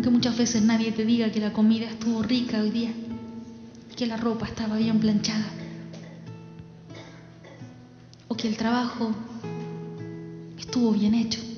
que muchas veces nadie te diga que la comida estuvo rica hoy día, que la ropa estaba bien planchada, o que el trabajo estuvo bien hecho.